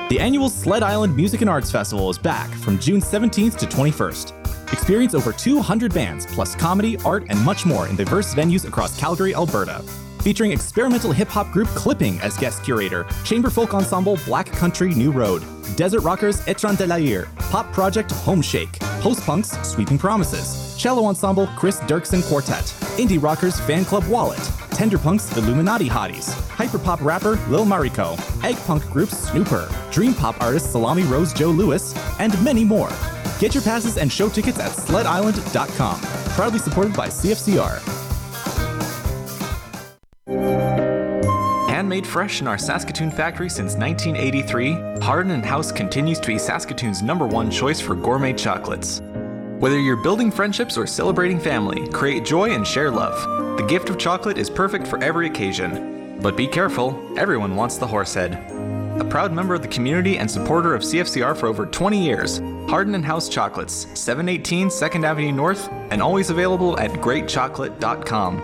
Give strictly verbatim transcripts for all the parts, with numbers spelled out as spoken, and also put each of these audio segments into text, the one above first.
The annual Sled Island Music and Arts Festival is back from June seventeenth to twenty-first. Experience over two hundred bands, plus comedy, art, and much more in diverse venues across Calgary, Alberta. Featuring experimental hip-hop group Clipping as guest curator, chamber folk ensemble Black Country New Road, desert rockers Etran de l'Air, pop project Home Shake, post-punks Sweeping Promises, cello ensemble Chris Dirksen Quartet, indie rockers Fan Club Wallet, tender punks Illuminati Hotties, hyperpop rapper Lil Mariko, egg punk group Snooper, dream pop artist Salami Rose Joe Lewis, and many more. Get your passes and show tickets at sled island dot com. Proudly supported by C F C R. Handmade fresh in our Saskatoon factory since nineteen eighty-three, Hardin and House continues to be Saskatoon's number one choice for gourmet chocolates. Whether you're building friendships or celebrating family, create joy and share love. The gift of chocolate is perfect for every occasion. But be careful, everyone wants the horsehead. A proud member of the community and supporter of C F C R for over twenty years, Hardin and House Chocolates, seven eighteen second Avenue North, and always available at great chocolate dot com.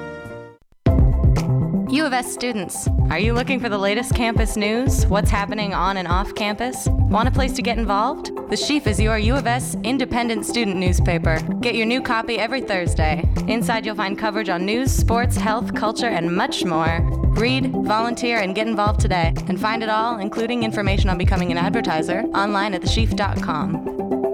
U of S students, are you looking for the latest campus news? What's happening on and off campus? Want a place to get involved? The Sheaf is your U of S independent student newspaper. Get your new copy every Thursday. Inside you'll find coverage on news, sports, health, culture, and much more. Read, volunteer, and get involved today. And find it all, including information on becoming an advertiser, online at the sheaf dot com.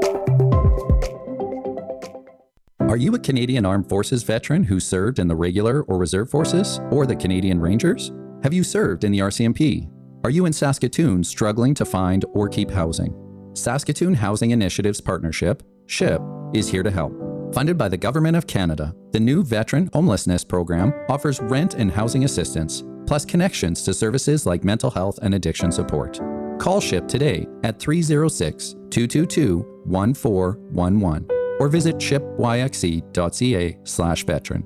Are you a Canadian Armed Forces veteran who served in the regular or reserve forces or the Canadian Rangers? Have you served in the R C M P? Are you in Saskatoon struggling to find or keep housing? Saskatoon Housing Initiatives Partnership, SHIP, is here to help. Funded by the Government of Canada, the new Veteran Homelessness Program offers rent and housing assistance, plus connections to services like mental health and addiction support. Call SHIP today at three oh six, two two two, one four one one. or visit shipyxe.ca slash veteran.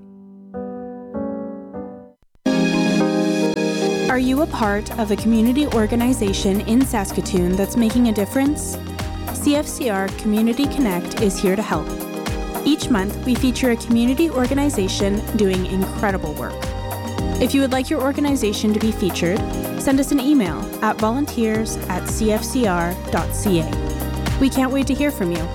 Are you a part of a community organization in Saskatoon that's making a difference? C F C R Community Connect is here to help. Each month, we feature a community organization doing incredible work. If you would like your organization to be featured, send us an email at volunteers at c f c r dot c a. We can't wait to hear from you.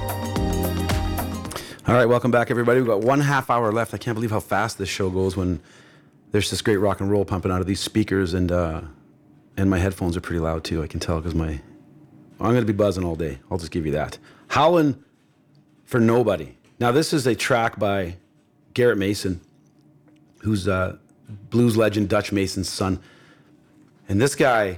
All right, welcome back, everybody. We've got one half hour left. I can't believe how fast this show goes when there's this great rock and roll pumping out of these speakers, and uh, and my headphones are pretty loud too. I can tell because my I'm going to be buzzing all day. I'll just give you that. Howlin' for Nobody. Now, this is a track by Garrett Mason, who's uh, blues legend Dutch Mason's son. And this guy,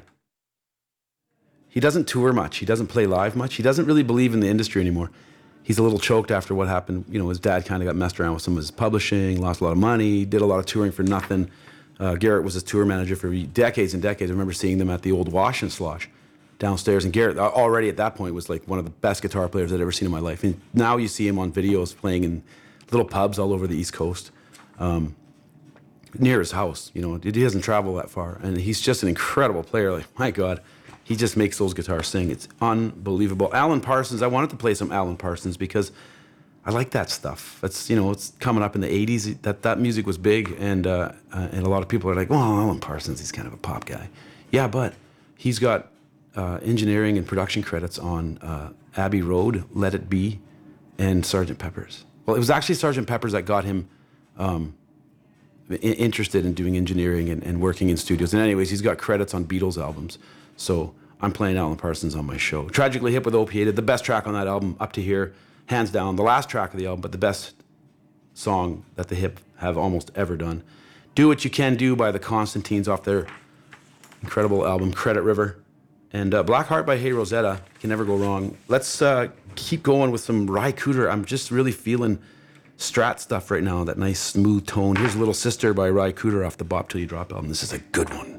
he doesn't tour much. He doesn't play live much. He doesn't really believe in the industry anymore. He's a little choked after what happened. You know, his dad kind of got messed around with some of his publishing, lost a lot of money, did a lot of touring for nothing. Uh, Garrett was his tour manager for decades and decades. I remember seeing them at the old Wash and Slosh downstairs. And Garrett, already at that point, was like one of the best guitar players I'd ever seen in my life. And now you see him on videos playing in little pubs all over the East Coast, um, near his house. You know, he doesn't travel that far. And he's just an incredible player. Like, my God. He just makes those guitars sing. It's unbelievable. Alan Parsons, I wanted to play some Alan Parsons because I like that stuff. It's, you know, it's coming up in the eighties. That that music was big, and uh, uh, and a lot of people are like, well, Alan Parsons, he's kind of a pop guy. Yeah, but he's got uh, engineering and production credits on uh, Abbey Road, Let It Be, and Sergeant Pepper's. Well, it was actually Sergeant Pepper's that got him um, I- interested in doing engineering and, and working in studios. And anyways, he's got credits on Beatles albums. So I'm playing Alan Parsons on my show. Tragically Hip with Opiated, the best track on that album, up to here, hands down. The last track of the album, but the best song that the Hip have almost ever done. Do What You Can Do by the Constantines off their incredible album, Credit River. And uh, Black Heart by Hey Rosetta, can never go wrong. Let's uh, keep going with some Ry Cooder. I'm just really feeling Strat stuff right now, that nice smooth tone. Here's Little Sister by Ry Cooder off the Bop Till You Drop album. This is a good one.